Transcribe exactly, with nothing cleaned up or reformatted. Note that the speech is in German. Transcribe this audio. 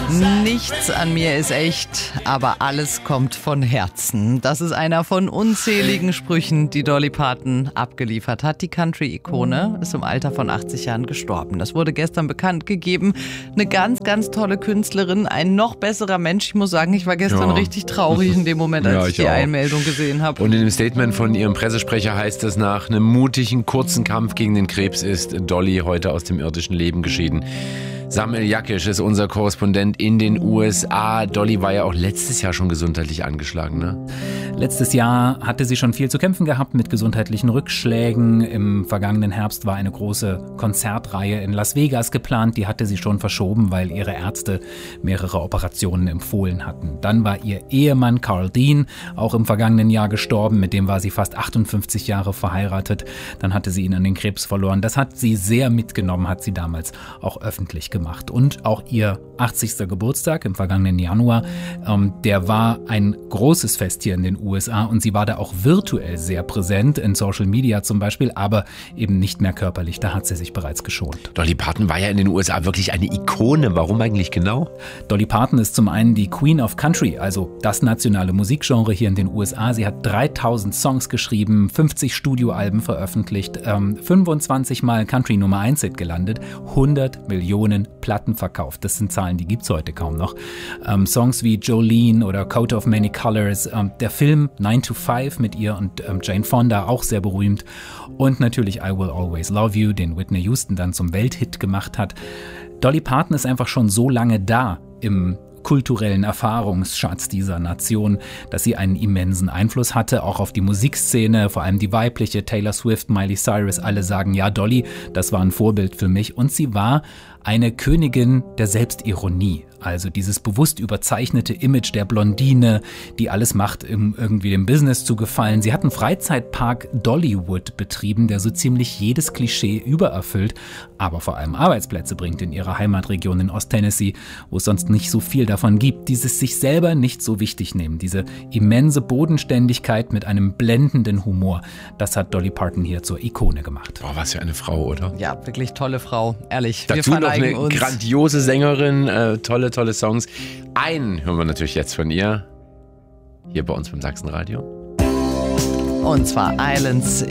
Nichts an mir ist echt, aber alles kommt von Herzen. Das ist einer von unzähligen Sprüchen, die Dolly Parton abgeliefert hat. Die Country-Ikone ist im Alter von achtzig Jahren gestorben. Das wurde gestern bekannt gegeben. Eine ganz, ganz tolle Künstlerin, ein noch besserer Mensch. Ich muss sagen, ich war gestern Ja. richtig traurig in dem Moment, als Ja, ich, ich die auch. Einmeldung gesehen habe. Und in dem Statement von ihrem Pressesprecher heißt es, nach einem mutigen, kurzen Kampf gegen den Krebs ist Dolly heute aus dem irdischen Leben geschieden. Samuel Jakisch ist unser Korrespondent in den U S A. Dolly war ja auch letztes Jahr schon gesundheitlich angeschlagen, ne? Letztes Jahr hatte sie schon viel zu kämpfen gehabt mit gesundheitlichen Rückschlägen. Im vergangenen Herbst war eine große Konzertreihe in Las Vegas geplant. Die hatte sie schon verschoben, weil ihre Ärzte mehrere Operationen empfohlen hatten. Dann war ihr Ehemann Carl Dean auch im vergangenen Jahr gestorben. Mit dem war sie fast achtundfünfzig Jahre verheiratet. Dann hatte sie ihn an den Krebs verloren. Das hat sie sehr mitgenommen, hat sie damals auch öffentlich gemacht. Und auch ihr achtzigster Geburtstag im vergangenen Januar, ähm, der war ein großes Fest hier in den U S A und sie war da auch virtuell sehr präsent, in Social Media zum Beispiel, aber eben nicht mehr körperlich. Da hat sie sich bereits geschont. Dolly Parton war ja in den U S A wirklich eine Ikone. Warum eigentlich genau? Dolly Parton ist zum einen die Queen of Country, also das nationale Musikgenre hier in den U S A. Sie hat dreitausend Songs geschrieben, fünfzig Studioalben veröffentlicht, ähm, fünfundzwanzig Mal Country Nummer eins Hit gelandet, hundert Millionen Platten verkauft. Das sind Zahlen, die gibt's heute kaum noch. Ähm, Songs wie Jolene oder Coat of Many Colors, ähm, der Film nine to five mit ihr und ähm, Jane Fonda, auch sehr berühmt. Und natürlich I Will Always Love You, den Whitney Houston dann zum Welthit gemacht hat. Dolly Parton ist einfach schon so lange da im kulturellen Erfahrungsschatz dieser Nation, dass sie einen immensen Einfluss hatte, auch auf die Musikszene, vor allem die weibliche, Taylor Swift, Miley Cyrus, alle sagen, ja, Dolly, das war ein Vorbild für mich. Und sie war eine Königin der Selbstironie. Also dieses bewusst überzeichnete Image der Blondine, die alles macht, um irgendwie dem Business zu gefallen. Sie hat einen Freizeitpark Dollywood betrieben, der so ziemlich jedes Klischee übererfüllt, aber vor allem Arbeitsplätze bringt in ihrer Heimatregion in Osttennessee, wo es sonst nicht so viel davon gibt. Dieses sich selber nicht so wichtig nehmen, diese immense Bodenständigkeit mit einem blendenden Humor, das hat Dolly Parton hier zur Ikone gemacht. Boah, was für eine Frau, oder? Ja, wirklich tolle Frau, ehrlich. Dazu wir noch eine uns. grandiose Sängerin, äh, tolle, tolle Songs. Einen hören wir natürlich jetzt von ihr, hier bei uns beim Sachsenradio. Und zwar Islands